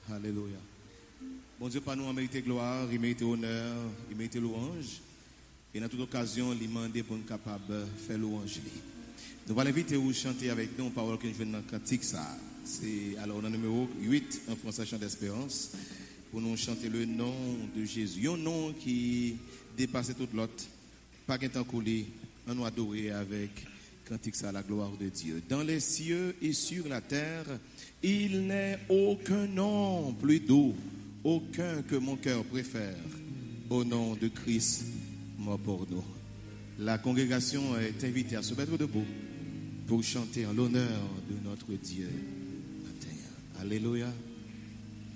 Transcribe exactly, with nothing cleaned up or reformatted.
Alléluia. Bon Dieu, par nous, on mérite gloire, il mérite honneur, il mérite louange. Et dans toute occasion, il demande pour nous capables de faire louange. Nous allons inviter vous à chanter avec nous une parole que nous venons dans le cantique. C'est alors dans le numéro huit, en français, chant d'espérance, pour nous chanter le nom de Jésus. Un nom qui dépasse toute l'autre. Pas qu'un temps coulé, on nous adorer avec cantique ça, la gloire de Dieu. Dans les cieux et sur la terre, il n'est aucun nom plus doux, aucun que mon cœur préfère, au nom de Christ, mort pour nous. La congrégation est invitée à se mettre debout pour chanter en l'honneur de notre Dieu. Alléluia.